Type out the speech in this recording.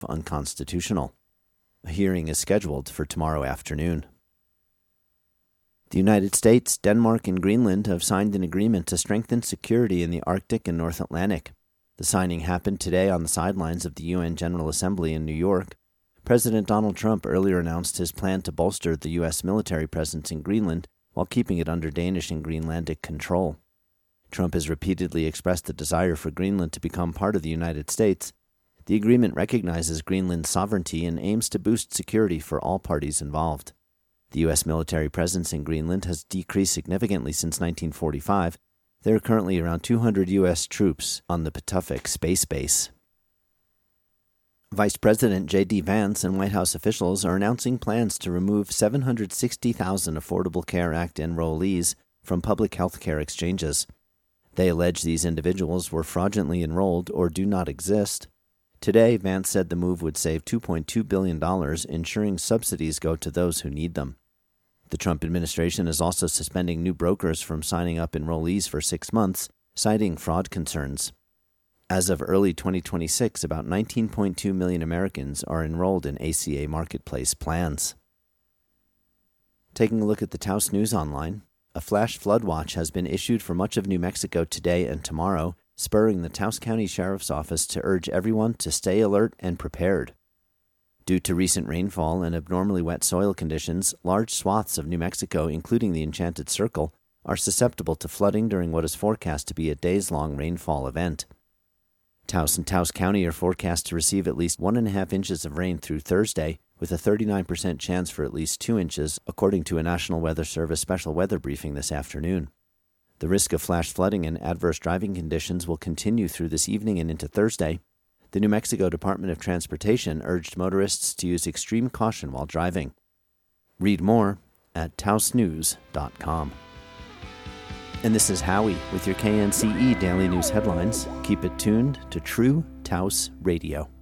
unconstitutional. A hearing is scheduled for tomorrow afternoon. The United States, Denmark, and Greenland have signed an agreement to strengthen security in the Arctic and North Atlantic. The signing happened today on the sidelines of the UN General Assembly in New York. President Donald Trump earlier announced his plan to bolster the U.S. military presence in Greenland while keeping it under Danish and Greenlandic control. Trump has repeatedly expressed the desire for Greenland to become part of the United States. The agreement recognizes Greenland's sovereignty and aims to boost security for all parties involved. The U.S. military presence in Greenland has decreased significantly since 1945. There are currently around 200 U.S. troops on the Patuxent Space Base. Vice President J.D. Vance and White House officials are announcing plans to remove 760,000 Affordable Care Act enrollees from public health care exchanges. They allege these individuals were fraudulently enrolled or do not exist. Today, Vance said the move would save $2.2 billion, ensuring subsidies go to those who need them. The Trump administration is also suspending new brokers from signing up enrollees for 6 months, citing fraud concerns. As of early 2026, about 19.2 million Americans are enrolled in ACA Marketplace plans. Taking a look at the Taos News Online, a flash flood watch has been issued for much of New Mexico today and tomorrow, spurring the Taos County Sheriff's Office to urge everyone to stay alert and prepared. Due to recent rainfall and abnormally wet soil conditions, large swaths of New Mexico, including the Enchanted Circle, are susceptible to flooding during what is forecast to be a days-long rainfall event. Taos and Taos County are forecast to receive at least 1.5 inches of rain through Thursday, with a 39% chance for at least 2 inches, according to a National Weather Service special weather briefing this afternoon. The risk of flash flooding and adverse driving conditions will continue through this evening and into Thursday. The New Mexico Department of Transportation urged motorists to use extreme caution while driving. Read more at taosnews.com. And this is Howie with your KNCE Daily News headlines. Keep it tuned to True Taos Radio.